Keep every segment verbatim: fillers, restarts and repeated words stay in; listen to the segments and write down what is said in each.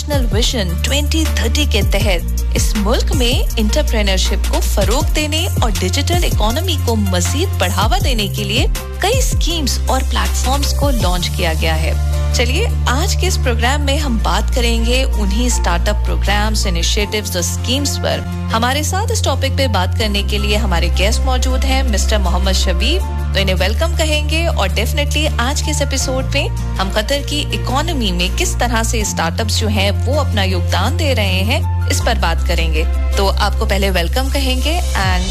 National vision twenty thirty के तहत इस मुल्क में एंटरप्रेन्योरशिप को फरोग देने और डिजिटल इकोनॉमी को मजीद बढ़ावा देने के लिए कई स्कीम्स और प्लेटफॉर्म्स को लॉन्च किया गया है। चलिए आज के इस प्रोग्राम में हम बात करेंगे उन्हीं स्टार्टअप प्रोग्राम्स, इनिशिएटिव्स और स्कीम्स पर। हमारे साथ इस टॉपिक पे बात करने के लिए हमारे गेस्ट मौजूद हैं मिस्टर मोहम्मद शबीब, तो इन्हें वेलकम कहेंगे और डेफिनेटली आज के इस एपिसोड में हम कतर की इकोनॉमी में किस तरह से स्टार्टअप्स जो हैं वो अपना योगदान दे रहे हैं इस पर बात करेंगे। तो आपको पहले वेलकम कहेंगे and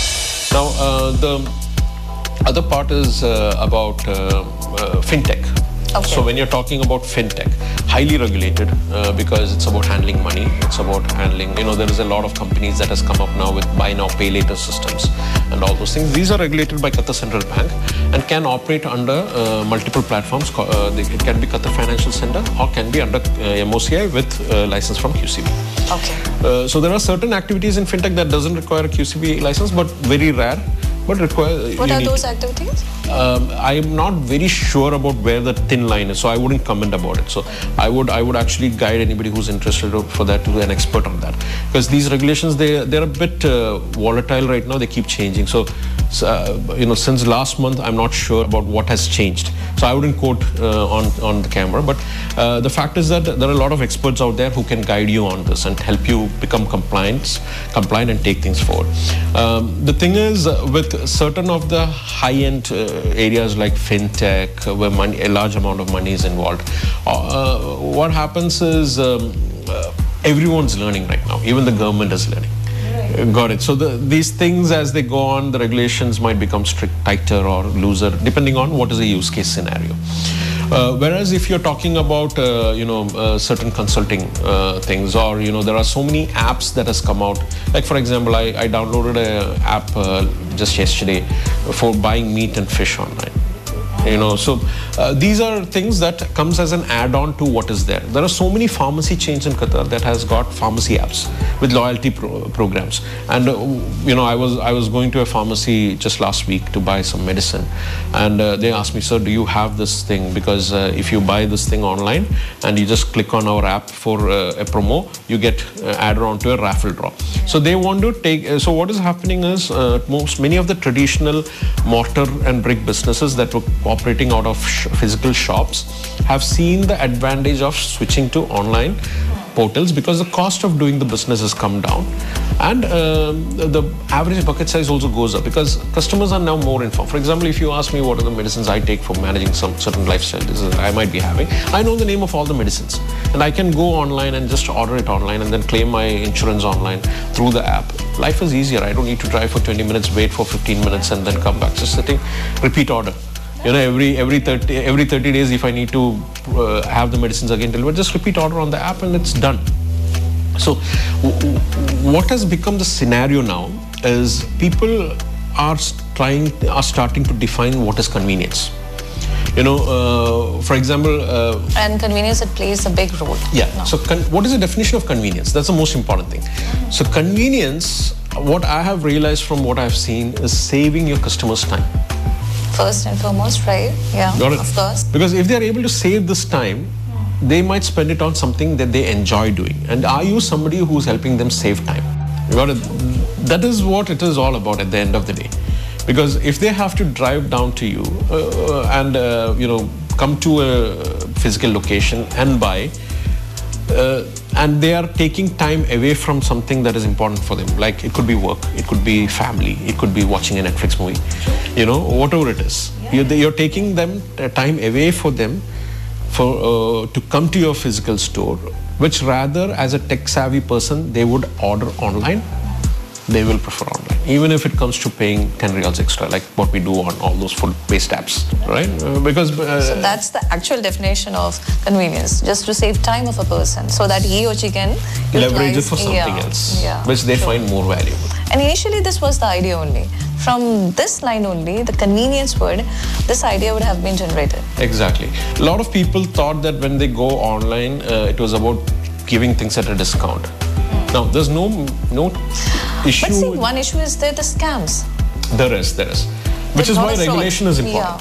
now the other part is uh, about uh, uh, fintech. Okay. So when you're talking about fintech, highly regulated uh, because it's about handling money. It's about handling, you know, there is a lot of companies that has come up now with buy now, pay later systems and all those things. These are regulated by Qatar Central Bank and can operate under uh, multiple platforms. Uh, they, it can be Qatar Financial Center or can be under uh, M O C I with uh, license from Q C B. Okay. Uh, so there are certain activities in fintech that doesn't require a Q C B license, but very rare. But require. What are those activities? Um, I am not very sure about where the thin line is, so I wouldn't comment about it. So I would I would actually guide anybody who's interested for that to an expert on that, because these regulations they they're a bit uh, volatile right now. They keep changing. So, so uh, you know, since last month, I'm not sure about what has changed. So I wouldn't quote uh, on on the camera, but uh, the fact is that there are a lot of experts out there who can guide you on this and help you become compliant, compliant and take things forward. Um, the thing is uh, with certain of the high-end uh, areas like fintech, uh, where money, a large amount of money is involved, uh, what happens is um, uh, everyone's learning right now. Even the government is learning. Right. Got it. So the, these things, as they go on, the regulations might become strict, tighter or looser, depending on what is the use case scenario. Uh, whereas if you're talking about uh, you know uh, certain consulting uh, things, or you know there are so many apps that has come out. Like for example, I, I downloaded an app uh, just yesterday for buying meat and fish online. You know, so uh, these are things that comes as an add-on to what is there. There are so many pharmacy chains in Qatar that has got pharmacy apps with loyalty pro- programs. And uh, you know, I was I was going to a pharmacy just last week to buy some medicine, and uh, they asked me, "Sir, do you have this thing? Because uh, if you buy this thing online and you just click on our app for uh, a promo, you get uh, added on to a raffle draw." So they want to take. Uh, so what is happening is uh, most many of the traditional mortar and brick businesses that were operating out of sh- physical shops have seen the advantage of switching to online portals, because the cost of doing the business has come down, and uh, the average bucket size also goes up because customers are now more informed. For example, if you ask me what are the medicines I take for managing some certain lifestyle diseases I might be having, I know the name of all the medicines, and I can go online and just order it online and then claim my insurance online through the app. Life is easier. I don't need to drive for twenty minutes, wait for fifteen minutes and then come back. Just sitting, repeat order. You know, every every thirty every thirty days, if I need to uh, have the medicines again delivered, just repeat order on the app and it's done. So, w- w- what has become the scenario now is people are trying are starting to define what is convenience. You know, uh, for example, uh, and convenience, it plays a big role. Yeah. No. So, con- what is the definition of convenience? That's the most important thing. So, convenience, what I have realized from what I've seen, is saving your customers time. First and foremost, right? Yeah, Got it. Of course. Because if they are able to save this time, they might spend it on something that they enjoy doing. And are you somebody who's helping them save time? You got it. That is what it is all about at the end of the day. Because if they have to drive down to you uh, and uh, you know come to a physical location and buy, uh, and they are taking time away from something that is important for them, like it could be work, it could be family, it could be watching a Netflix movie, you know, whatever it is. Yeah. You're, you're taking them uh, time away for them for uh, to come to your physical store, which rather as a tech savvy person they would order online. They will prefer online, even if it comes to paying ten riyals extra, like what we do on all those food-based apps, right? Uh, because uh, so that's the actual definition of convenience, just to save time of a person, so that he or she can leverage it for something yeah, else, yeah, which they true. find more valuable. And initially, this was the idea only. From this line only, the convenience word, this idea would have been generated. Exactly. A lot of people thought that when they go online, uh, it was about giving things at a discount. Now, there's no no issue. But see, one issue is there, the scams. There is, there is. Which There's is why not a fraud. regulation is important. Yeah.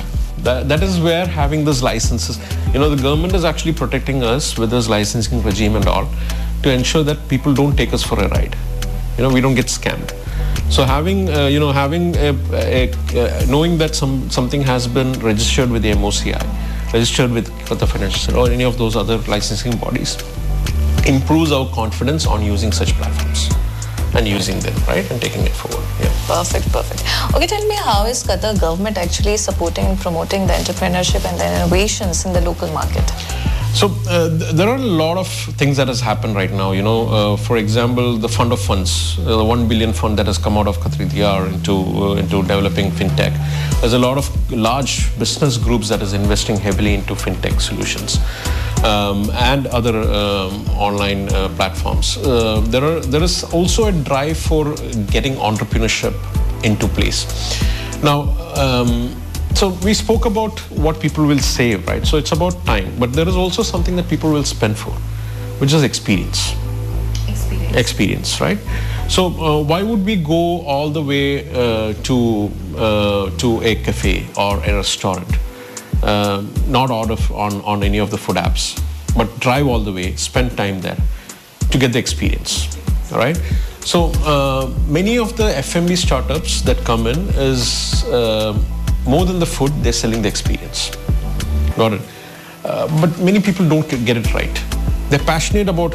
That, that is where having those licenses, you know, the government is actually protecting us with this licensing regime and all to ensure that people don't take us for a ride. You know, we don't get scammed. So having, uh, you know, having a, a, a, knowing that some something has been registered with the M O C I, registered with Qatar Financial or any of those other licensing bodies, improves our confidence on using such platforms and using them, right, and taking it forward. Yeah. Perfect, perfect. Okay, tell me, how is Qatar government actually supporting and promoting the entrepreneurship and the innovations in the local market? So uh, th there are a lot of things that has happened right now. You know, uh, for example, the fund of funds, uh, the one billion fund that has come out of Qatari Diyar into uh, into developing fintech. There's a lot of large business groups that is investing heavily into fintech solutions um, and other um, online uh, platforms. Uh, there are there is also a drive for getting entrepreneurship into place. Now. Um, So we spoke about what people will save, right? So it's about time, but there is also something that people will spend for, which is experience. Experience. Experience, right? So uh, why would we go all the way uh, to uh, to a cafe or a restaurant, uh, not order on on any of the food apps, but drive all the way, spend time there to get the experience, right? So uh, many of the F M B startups that come in is. Uh, More than the food, they're selling the experience. Got it? Uh, but many people don't get it right. They're passionate about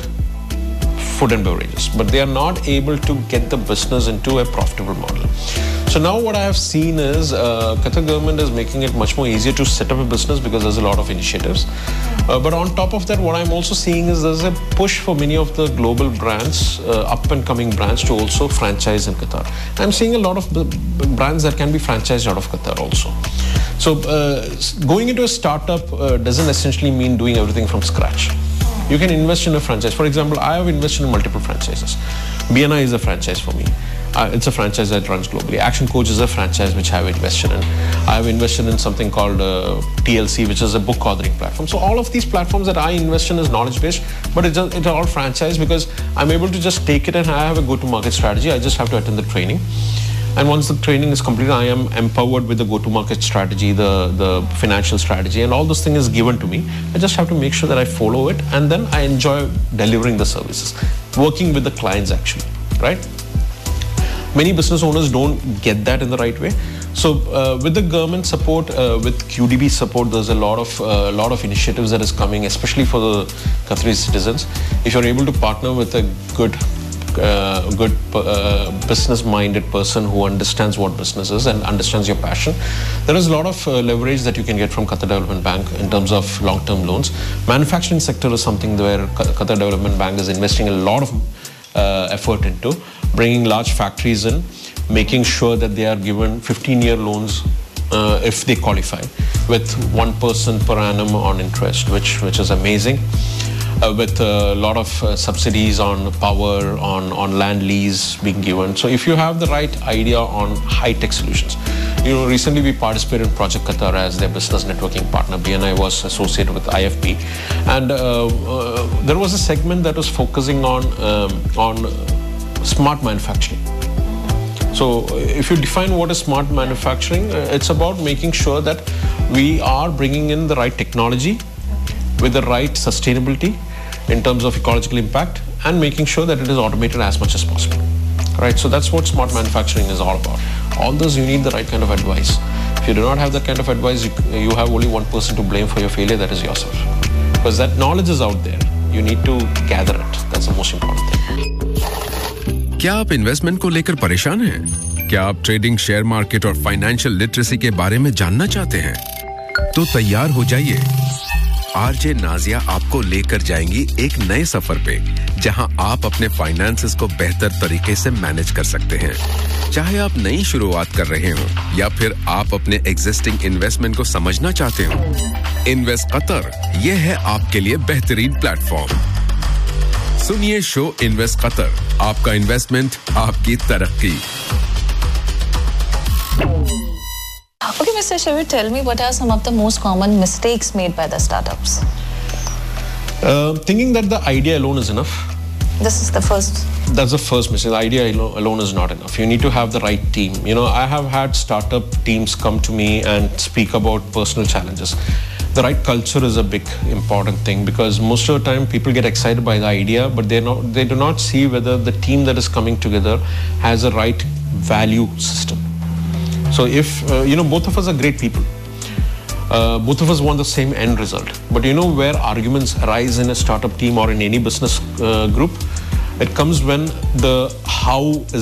food and beverages, but they are not able to get the business into a profitable model. So now what I have seen is uh, Qatar government is making it much more easier to set up a business because there's a lot of initiatives. Uh, but on top of that, what I'm also seeing is there's a push for many of the global brands, uh, up and coming brands, to also franchise in Qatar. I'm seeing a lot of brands that can be franchised out of Qatar also. So uh, going into a startup uh, doesn't essentially mean doing everything from scratch. You can invest in a franchise. For example, I have invested in multiple franchises. B N I is a franchise for me. Uh, it's a franchise that runs globally. Action Coach is a franchise which I have invested in. I have invested in something called uh, T L C, which is a book authoring platform. So all of these platforms that I invest in is knowledge-based, but it's, it's all franchise because I'm able to just take it and I have a go-to-market strategy. I just have to attend the training. And once the training is completed, I am empowered with the go-to-market strategy, the, the financial strategy, and all those things is given to me. I just have to make sure that I follow it, and then I enjoy delivering the services, working with the clients actually, right? Many business owners don't get that in the right way. So uh, with the government support, uh, with Q D B support, there's a lot of uh, lot of initiatives that is coming, especially for the Qatari citizens. If you're able to partner with a good Uh, good uh, business-minded person who understands what business is and understands your passion, there is a lot of uh, leverage that you can get from Qatar Development Bank in terms of long-term loans. Manufacturing sector is something where Qatar Development Bank is investing a lot of uh, effort into, bringing large factories in, making sure that they are given fifteen-year loans uh, if they qualify, with one percent per annum on interest, which which is amazing. Uh, with a lot of uh, subsidies on power, on, on land lease being given. So if you have the right idea on high-tech solutions, you know, recently we participated in Project Qatar as their business networking partner. B N I was associated with I F B, and uh, uh, there was a segment that was focusing on um, on smart manufacturing. So if you define what is smart manufacturing, uh, it's about making sure that we are bringing in the right technology with the right sustainability in terms of ecological impact, and making sure that it is automated as much as possible. Right? So that's what smart manufacturing is all about. All those, you need the right kind of advice. If you do not have that kind of advice, you, you have only one person to blame for your failure, that is yourself. Because that knowledge is out there. You need to gather it. That's the most important thing. क्या आप investment को लेकर परेशान हैं? क्या आप trading, share market और financial literacy के बारे में जानना चाहते हैं? तो तैयार हो जाइए। आरजे नाजिया आपको लेकर जाएंगी एक नए सफर पे, जहां आप अपने फाइनेंसेस को बेहतर तरीके से मैनेज कर सकते हैं। चाहे आप नई शुरुआत कर रहे हो या फिर आप अपने एग्जिस्टिंग इन्वेस्टमेंट को समझना चाहते हो, इन्वेस्ट कतर ये है आपके लिए बेहतरीन प्लेटफॉर्म। सुनिए शो इन्वेस्ट कतर, आपका इन्वेस्टमेंट, आपकी तरक्की। Okay, Mister Shabir, tell me, what are some of the most common mistakes made by the startups? Uh, thinking that the idea alone is enough, this is the first. That's the first mistake. The idea alone is not enough. You need to have the right team. You know, I have had startup teams come to me and speak about personal challenges. The right culture is a big important thing, because most of the time people get excited by the idea, but they're not, they do not see whether the team that is coming together has a right value system. So if, uh, you know, both of us are great people. Uh, both of us want the same end result. But you know where arguments arise in a startup team or in any business uh, group? It comes when the how is